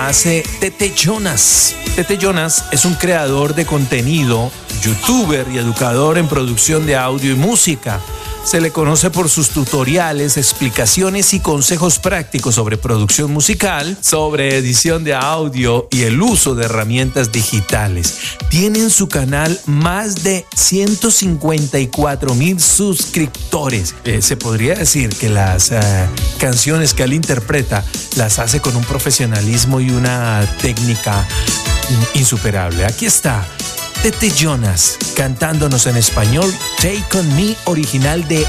hace Tete Jonas. Tete Jonas es un creador de contenido, youtuber y educador en producción de audio y música. Se le conoce por sus tutoriales, explicaciones y consejos prácticos sobre producción musical, sobre edición de audio y el uso de herramientas digitales. Tiene en su canal más de 154,000 suscriptores. Se podría decir que las canciones que él interpreta las hace con un profesionalismo y una técnica insuperable. Aquí está Tete Jonas cantándonos en español Take On Me, original de